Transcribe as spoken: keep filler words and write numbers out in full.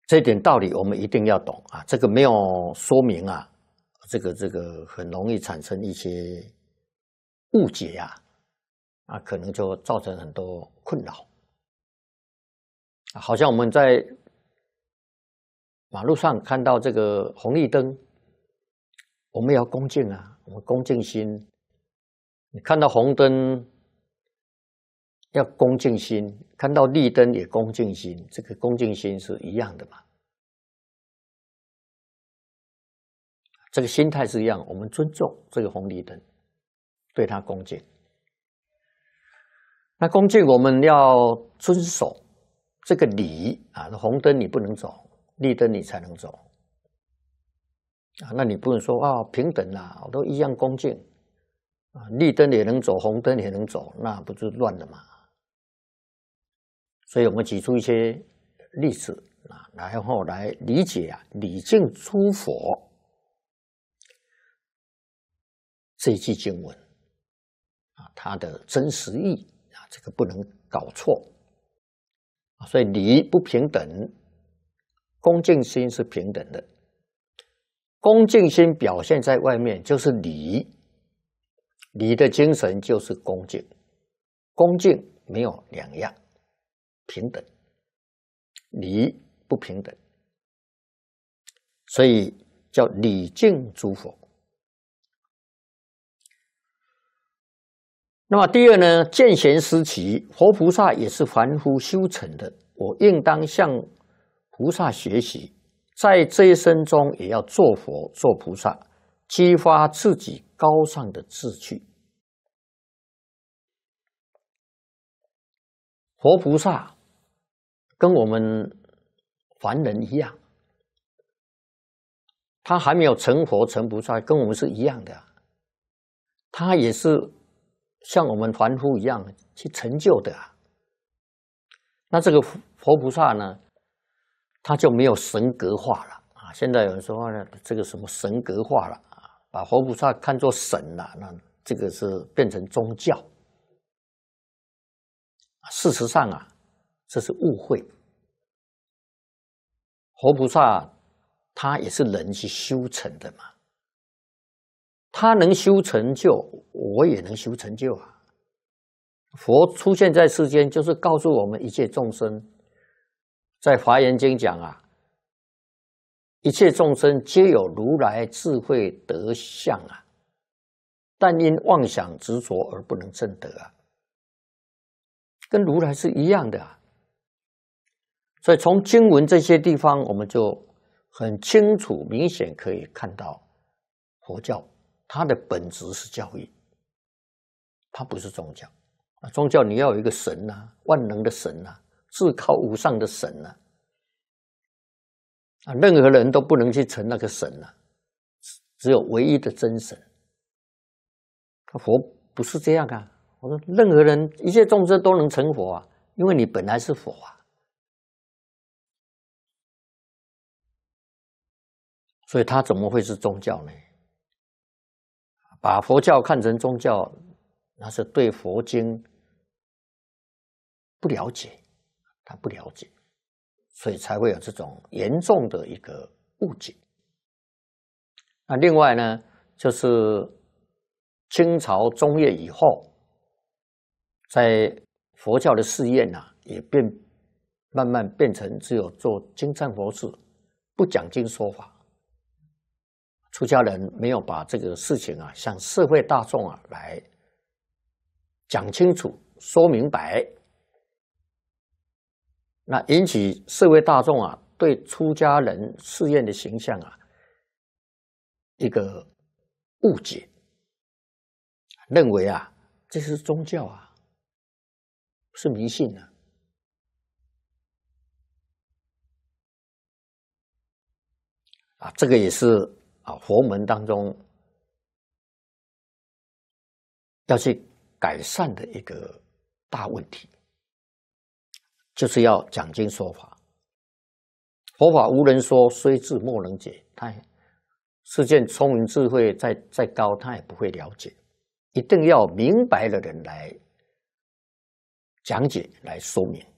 这一点道理我们一定要懂啊，这个没有说明啊，这个这个很容易产生一些误解啊，啊，可能就造成很多困扰。好像我们在马路上看到这个红绿灯，我们要恭敬啊，我们恭敬心。你看到红灯要恭敬心，看到绿灯也恭敬心，这个恭敬心是一样的嘛？这个心态是一样，我们尊重这个红绿灯，对它恭敬。那恭敬我们要遵守这个礼啊，红灯你不能走，绿灯你才能走啊。那你不能说啊平等啦，我都一样恭敬啊，绿灯也能走，红灯也能走，那不就乱了吗？所以我们举出一些例子啊，然后来理解啊礼敬诸佛这一句经文啊，它的真实意啊，这个不能搞错啊。所以礼不平等，恭敬心是平等的。恭敬心表现在外面就是礼，礼的精神就是恭敬，恭敬没有两样，平等，礼不平等，所以叫礼敬诸佛。那么第二呢，见贤思齐，活菩萨也是凡夫修成的，我应当向菩萨学习，在这一生中也要做佛做菩萨，激发自己高尚的志趣。活菩萨跟我们凡人一样，他还没有成佛成菩萨，跟我们是一样的，他也是像我们凡夫一样去成就的啊。那这个佛菩萨呢，他就没有神格化了啊。现在有人说呢，这个什么神格化了啊，把佛菩萨看作神了，那这个是变成宗教。事实上啊，这是误会。活菩萨他也是人去修成的嘛，他能修成就，我也能修成就啊。佛出现在世间，就是告诉我们一切众生，在《华严经》讲啊，一切众生皆有如来智慧德相啊，但因妄想执着而不能证得啊，跟如来是一样的啊。所以从经文这些地方，我们就很清楚明显可以看到，佛教它的本质是教义，它不是宗教。宗教你要有一个神啊，万能的神啊，至高无上的神啊，啊，任何人都不能去成那个神啊，只有唯一的真神。佛不是这样啊，我说任何人一切众生都能成佛啊，因为你本来是佛啊。所以它怎么会是宗教呢？把佛教看成宗教，那是对佛经不了解，他不了解，所以才会有这种严重的一个误解。那另外呢，就是清朝中叶以后，在佛教的寺院啊，也变慢慢变成只有做经忏佛事，不讲经说法。出家人没有把这个事情啊，向社会大众啊来讲清楚、说明白，那引起社会大众啊对出家人寺院的形象啊一个误解，认为啊这是宗教啊，是迷信啊。啊，这个也是啊，佛门当中要去改善的一个大问题，就是要讲经说法。佛法无人说，虽智莫能解。他世间聪明智慧再再高，他也不会了解。一定要明白的人来讲解、来说明。